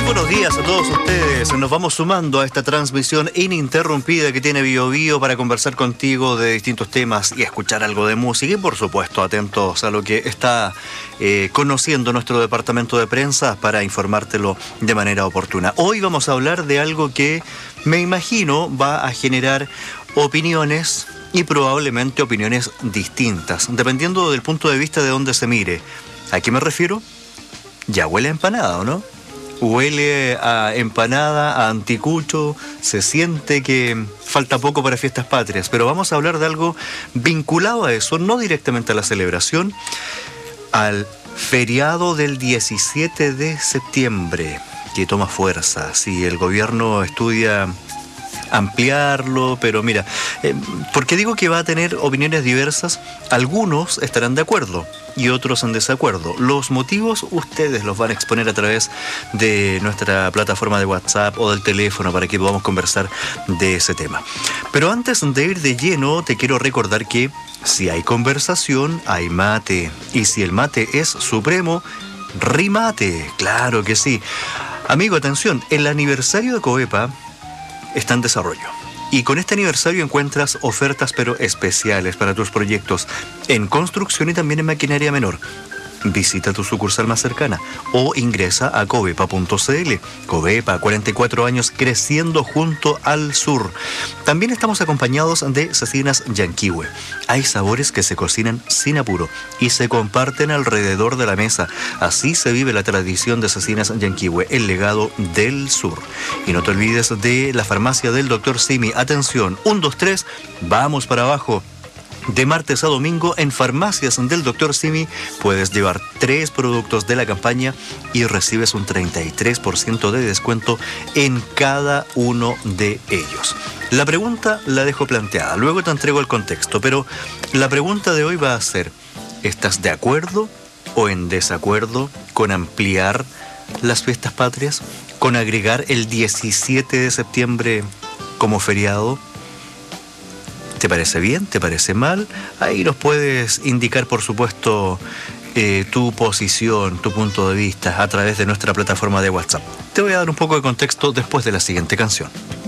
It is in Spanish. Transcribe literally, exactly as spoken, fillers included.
buenos días a todos ustedes. Nos vamos sumando a esta transmisión ininterrumpida que tiene Bio Bio para conversar contigo de distintos temas y escuchar algo de música y, por supuesto, atentos a lo que está eh, conociendo nuestro departamento de prensa para informártelo de manera oportuna. Hoy vamos a hablar de algo que me imagino va a generar opiniones y probablemente opiniones distintas, dependiendo del punto de vista de donde se mire. ¿A qué me refiero? Ya huele a empanada, ¿o no? Huele a empanada, a anticucho, se siente que falta poco para fiestas patrias, pero vamos a hablar de algo vinculado a eso, no directamente a la celebración, al feriado del diecisiete de septiembre, que toma fuerza. Si el gobierno estudia ampliarlo, pero mira, eh, ¿por qué digo que va a tener opiniones diversas? Algunos estarán de acuerdo y otros en desacuerdo. Los motivos ustedes los van a exponer a través de nuestra plataforma de WhatsApp o del teléfono para que podamos conversar de ese tema. Pero antes de ir de lleno, te quiero recordar que si hay conversación, hay mate. Y si el mate es supremo, rimate. Claro que sí. Amigo, atención, el aniversario de Covepa está en desarrollo. Y con este aniversario encuentras ofertas pero especiales para tus proyectos en construcción y también en maquinaria menor. Visita tu sucursal más cercana o ingresa a covepa punto cl. Covepa, cuarenta y cuatro años creciendo junto al sur. También estamos acompañados de cecinas Yanquihue. Hay sabores que se cocinan sin apuro y se comparten alrededor de la mesa. Así se vive la tradición de cecinas Yanquihue, el legado del sur. Y no te olvides de la farmacia del doctor Simi. Atención, un, dos, tres, vamos para abajo. De martes a domingo en farmacias del doctor Simi puedes llevar tres productos de la campaña y recibes un treinta y tres por ciento de descuento en cada uno de ellos. La pregunta la dejo planteada, luego te entrego el contexto, pero la pregunta de hoy va a ser: ¿estás de acuerdo o en desacuerdo con ampliar las fiestas patrias? ¿Con agregar el diecisiete de septiembre como feriado? ¿Te parece bien? ¿Te parece mal? Ahí nos puedes indicar, por supuesto, eh, tu posición, tu punto de vista a través de nuestra plataforma de WhatsApp. Te voy a dar un poco de contexto después de la siguiente canción.